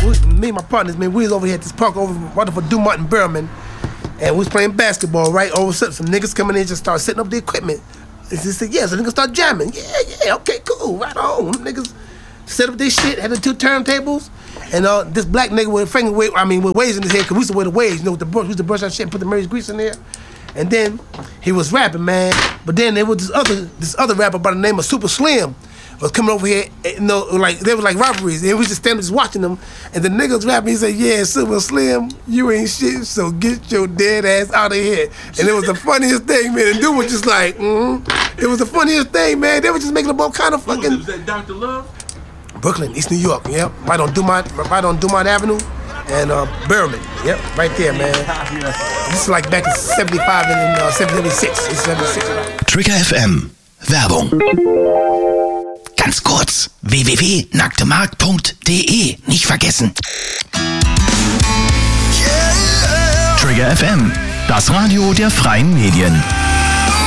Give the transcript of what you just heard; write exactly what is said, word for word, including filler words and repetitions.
we, me and my partners, man, we was over here at this park over right for Dumont and Berman, and we was playing basketball, right? All of a sudden, some niggas coming in just start setting up the equipment. And they said, yeah, so niggas start jamming. Yeah, yeah, okay, cool, right on. Them niggas set up this shit, had the two turntables, and uh, this black nigga with a finger, wave, I mean, with waves in his head, because we used to wear the waves, you know, with the brush, we used to brush our shit and put the Mary's grease in there. And then he was rapping, man. But then there was this other this other rapper by the name of Super Slim was coming over here, you know, like they were like robberies, and we just standing just watching them. And the niggas rapping, he said, "Yeah, Super Slim, you ain't shit, so get your dead ass out of here." And it was the funniest thing, man. And dude was just like, mm-hmm. It was the funniest thing, man. They were just making up all kind of fucking. Was that Doctor Love? Brooklyn, East New York, yep. Right on Dumont, right on Dumont Avenue. And uh, Berman, yep, right there, man. This is like back in seventy-five and uh, seventy-six. seventy-six. Trigger F M. Werbung. Ganz kurz. w w w punkt nacktemarkt punkt d e. Nicht vergessen. Trigger F M. Das Radio der freien Medien.